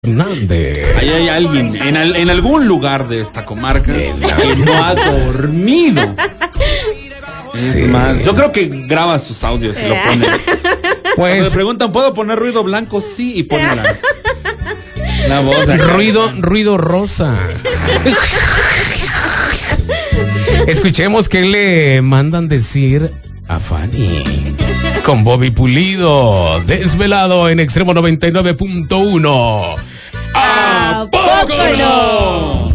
Hernández. Ahí hay alguien en algún lugar de esta comarca que no ha dormido. Sí. Es más, yo creo que graba sus audios y lo pone. Cuando Pues le preguntan, ¿puedo poner ruido blanco? Sí, y pone la voz. ruido rosa. Escuchemos qué le mandan decir a Fanny. Con Bobby Pulido, desvelado en Extremo 99.1. ¿A poco no?